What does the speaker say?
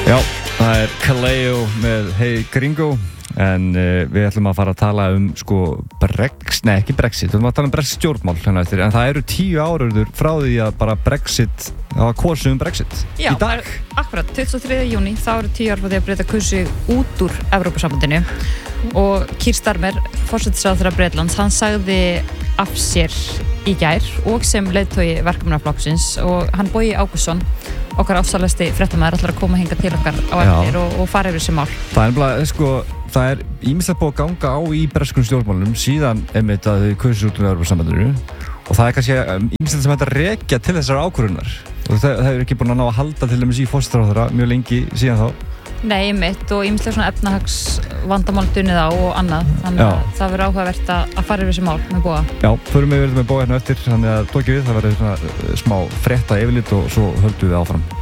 Já, það Kaleo með Hey Gringo en við ætlum að fara að tala sko ekki Brexit, við ætlum að tala Brexit stjórnmál en það eru 10 áraður frá því að bara Brexit, það var kosið Brexit Já, í dag. Akkurat, 23. júní, þá eru 10 ár frá því að Breta kusu út úr Evrópusambandinu og Keir Starmer, forsætisráðherra Bretlands, hann sagði af sér í gær og sem leiðtogi verkefnaflokksins og hann Bogi Ágústsson, okkar ásælasti fréttamaður, ætlar að koma hingað til okkar á eftir og fara yfir þessi mál. Það er ýmislegt búið að ganga á í breskum stjórnmálum síðan einmitt að þau kusu út úr Evrópusambandinu og það er kannski ýmislegt sem hægt að rekja til þessar ákvörðunar og það er ekki búin að ná að halda til dæmis í forsætisráðherra mjög lengi síðan þá. Nei, einmitt og ýmislega svona efnahagsvandamál dunnið á og annað þannig að það verður áhugavert að fara yfir þessi mál með Boga. Já, förum við verðum með Boga hérna eftir þannig að tókjum við, það verður svona smá frétta yfirlit og svo höldum við áfram.